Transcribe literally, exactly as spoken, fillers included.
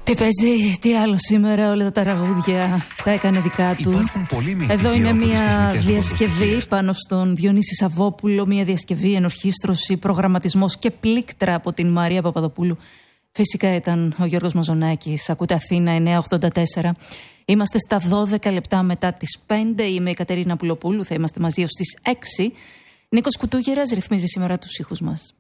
Τι παίζει, τι άλλο σήμερα, όλα τα τραγούδια τα έκανε δικά του. Εδώ είναι μια διασκευή πάνω στον Διονύση Σαββόπουλο, μια διασκευή, ενορχήστρωση, προγραμματισμός και πλήκτρα από την Μαρία Παπαδοπούλου. Φυσικά ήταν ο Γιώργος Μαζονάκης. Ακούτε Αθήνα εννιακόσια ογδόντα τέσσερα. Είμαστε στα δώδεκα λεπτά μετά τις πέντε. Είμαι η Κατερίνα Πουλοπούλου. Θα είμαστε μαζί ως τις έξι. Νίκος Κουτούγερας ρυθμίζει σήμερα τους ήχους μας.